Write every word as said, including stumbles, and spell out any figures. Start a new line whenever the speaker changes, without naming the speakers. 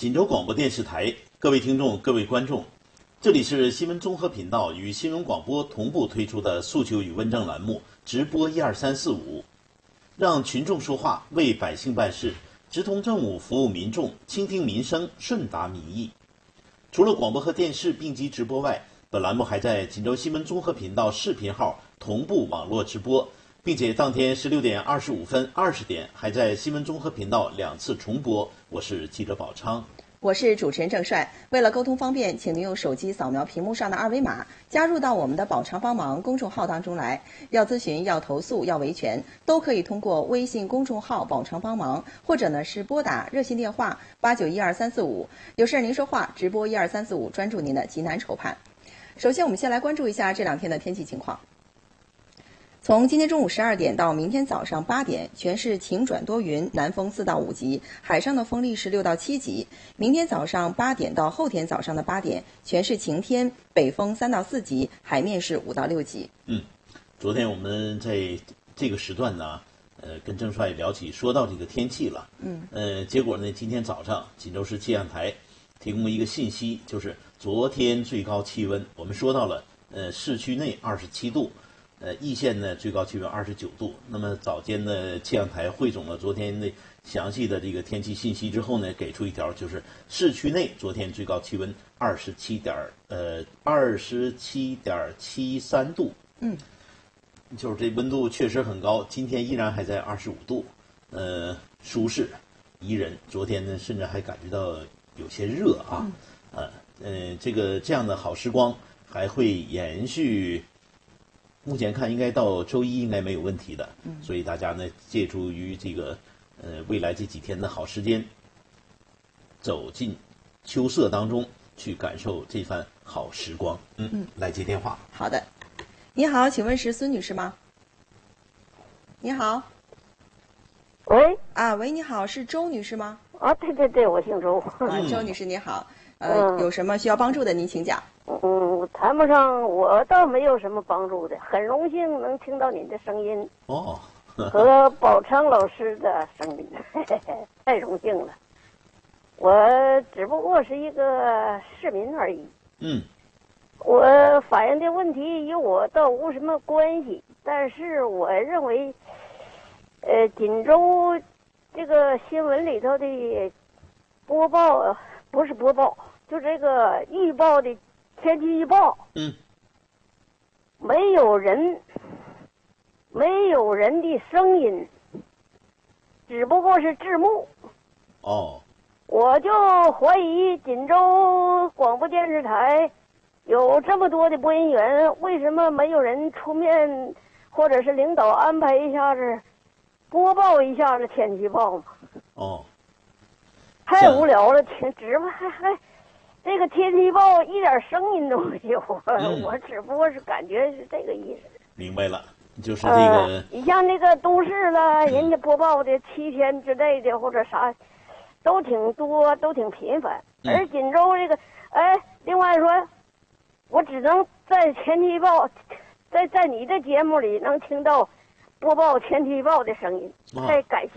锦州广播电视台，各位听众、各位观众，这里是新闻综合频道与新闻广播同步推出的诉求与问政栏目直播一二三四五，让群众说话，为百姓办事，直通政务，服务民众，倾听民生，顺达民意。除了广播和电视并机直播外，本栏目还在锦州新闻综合频道视频号同步网络直播，并且当天十六点二十五分、二十点还在新闻综合频道两次重播。我是记者宝昌，
我是主持人郑帅。为了沟通方便，请您用手机扫描屏幕上的二维码，加入到我们的宝昌帮忙公众号当中来。要咨询、要投诉、要维权，都可以通过微信公众号宝昌帮忙，或者呢是拨打热线电话八九一二三四五。有事您说话，直播一二三四五，专注您的急难愁盼。首先，我们先来关注一下这两天的天气情况。从今天中午十二点到明天早上八点，全市晴转多云，南风四到五级，海上的风力是六到七级。明天早上八点到后天早上的八点，全市晴天，北风三到四级，海面是五到六级。
嗯，昨天我们在这个时段呢，呃，跟郑帅聊起，说到这个天气了。嗯，呃，结果呢，今天早上锦州市气象台提供一个信息，就是昨天最高气温，我们说到了，呃，市区内二十七度。呃，易县呢最高气温二十九度。那么早间的气象台汇总了昨天的详细的这个天气信息之后呢，给出一条，就是市区内昨天最高气温二十七点呃二十七点七三度。
嗯，
就是这温度确实很高，今天依然还在二十五度，呃，舒适宜人。昨天呢，甚至还感觉到有些热啊，呃呃，这个这样的好时光还会延续。目前看应该到周一应该没有问题的，嗯，所以大家呢借助于这个呃未来这几天的好时间，走进秋色当中去感受这番好时光。嗯嗯，来接电话。
好的，你好，请问是孙女士吗？你好。
喂。
啊，喂，你好，是周女士吗？
啊，对对对，我姓周。
啊，周女士你好，呃，嗯、有什么需要帮助的您请讲。
嗯，谈不上，我倒没有什么帮助的，很荣幸能听到你的声音
哦，
和宝昌老师的声音，嘿嘿嘿，太荣幸了。我只不过是一个市民而已。
嗯，
我反映的问题与我倒无什么关系，但是我认为，呃，锦州这个新闻里头的播报不是播报，就这个预报的。天气预报，
嗯，
没有人，没有人的声音，只不过是字幕。
哦，
我就怀疑锦州广播电视台有这么多的播音员，为什么没有人出面，或者是领导安排一下子播报一下子天气预报嘛？
哦，
太无聊了，挺直吧还还。这个天气预报一点声音都没有，嗯、我只不过是感觉是这个意思。
明白了，就是这个。
呃、你像那个都市了，人家播报的七天之内的或者啥，都挺多，都挺频繁。
嗯、
而锦州这个，哎，另外说，我只能在天气预报，在在你的节目里能听到播报天气预报的声音，太感谢。